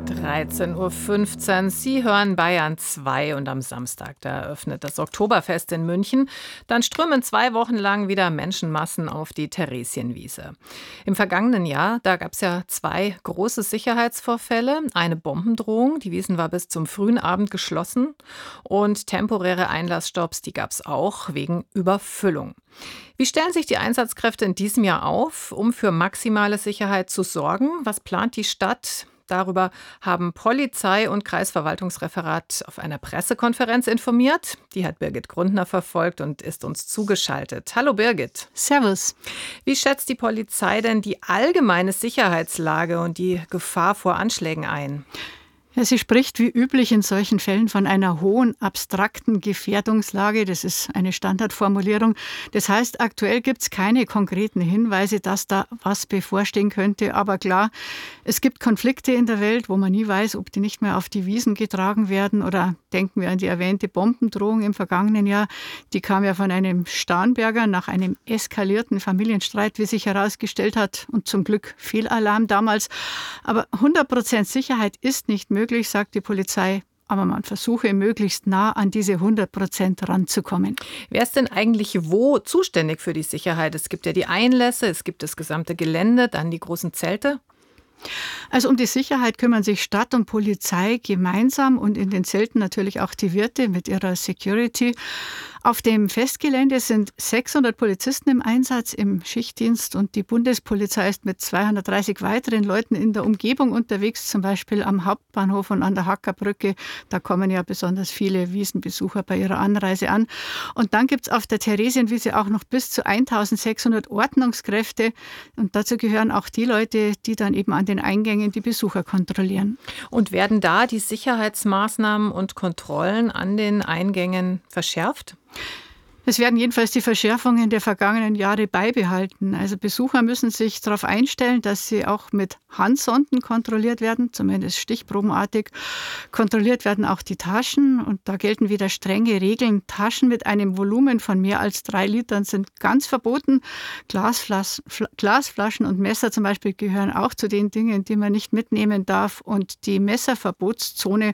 13:15 Uhr. Sie hören Bayern 2 und am Samstag, da eröffnet das Oktoberfest in München. Dann strömen 2 Wochen lang wieder Menschenmassen auf die Theresienwiese. Im vergangenen Jahr, da gab es ja 2 große Sicherheitsvorfälle. Eine Bombendrohung, die Wiesn war bis zum frühen Abend geschlossen. Und temporäre Einlassstopps, die gab es auch wegen Überfüllung. Wie stellen sich die Einsatzkräfte in diesem Jahr auf, um für maximale Sicherheit zu sorgen? Was plant die Stadt? Darüber haben Polizei und Kreisverwaltungsreferat auf einer Pressekonferenz informiert. Die hat Birgit Grundner verfolgt und ist uns zugeschaltet. Hallo Birgit. Servus. Wie schätzt die Polizei denn die allgemeine Sicherheitslage und die Gefahr vor Anschlägen ein? Ja, sie spricht wie üblich in solchen Fällen von einer hohen, abstrakten Gefährdungslage. Das ist eine Standardformulierung. Das heißt, aktuell gibt es keine konkreten Hinweise, dass da was bevorstehen könnte. Aber klar, es gibt Konflikte in der Welt, wo man nie weiß, ob die nicht mehr auf die Wiesn getragen werden. Oder denken wir an die erwähnte Bombendrohung im vergangenen Jahr. Die kam ja von einem Starnberger nach einem eskalierten Familienstreit, wie sich herausgestellt hat. Und zum Glück Fehlalarm damals. Aber 100% Sicherheit ist nicht möglich, sagt die Polizei, aber man versuche möglichst nah an diese 100% ranzukommen. Wer ist denn eigentlich wo zuständig für die Sicherheit? Es gibt ja die Einlässe, es gibt das gesamte Gelände, dann die großen Zelte. Also um die Sicherheit kümmern sich Stadt und Polizei gemeinsam und in den Zelten natürlich auch die Wirte mit ihrer Security. Auf dem Festgelände sind 600 Polizisten im Einsatz im Schichtdienst und die Bundespolizei ist mit 230 weiteren Leuten in der Umgebung unterwegs, zum Beispiel am Hauptbahnhof und an der Hackerbrücke. Da kommen ja besonders viele Wiesnbesucher bei ihrer Anreise an. Und dann gibt es auf der Theresienwiese auch noch bis zu 1600 Ordnungskräfte und dazu gehören auch die Leute, die dann eben an den Eingängen die Besucher kontrollieren. Und werden da die Sicherheitsmaßnahmen und Kontrollen an den Eingängen verschärft? Es werden jedenfalls die Verschärfungen der vergangenen Jahre beibehalten. Also Besucher müssen sich darauf einstellen, dass sie auch mit Handsonden kontrolliert werden, zumindest stichprobenartig. Kontrolliert werden auch die Taschen und da gelten wieder strenge Regeln. Taschen mit einem Volumen von mehr als 3 Litern sind ganz verboten. Glasflaschen und Messer zum Beispiel gehören auch zu den Dingen, die man nicht mitnehmen darf. Und die Messerverbotszone